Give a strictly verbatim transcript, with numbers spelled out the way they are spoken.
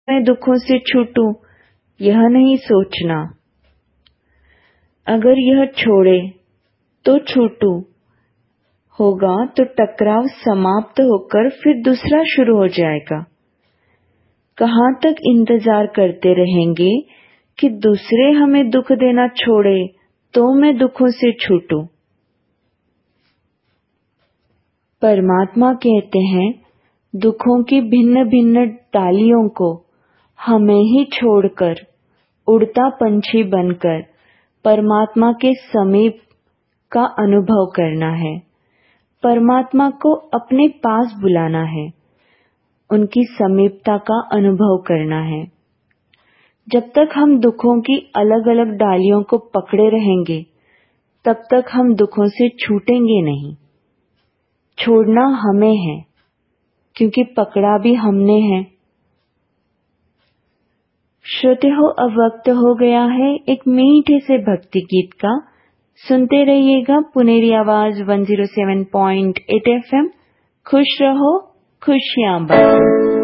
मैं दुखों से छूटूं, यह नहीं सोचना। अगर यह छोड़े तो छूटूं होगा तो टकराव समाप्त होकर फिर दूसरा शुरू हो जाएगा। कहाँ तक इंतजार करते रहेंगे कि दूसरे हमें दुख देना छोड़े तो मैं दुखों से छूटूं। परमात्मा कहते हैं, दुखों की भिन्न भिन्न डालियों को हमें ही छोड़कर उड़ता पंछी बनकर परमात्मा के समीप का अनुभव करना है। परमात्मा को अपने पास बुलाना है, उनकी समीपता का अनुभव करना है। जब तक हम दुखों की अलग अलग डालियों को पकड़े रहेंगे, तब तक हम दुखों से छूटेंगे नहीं। छोड़ना हमें है, क्योंकि पकड़ा भी हमने है। श्रोते हो, अब वक्त हो गया है एक मीठे से भक्ति गीत का। सुनते रहिएगा पुनेरी आवाज एक सौ सात पॉइंट आठ एफ एम। खुश रहो, खुशियां बांटो।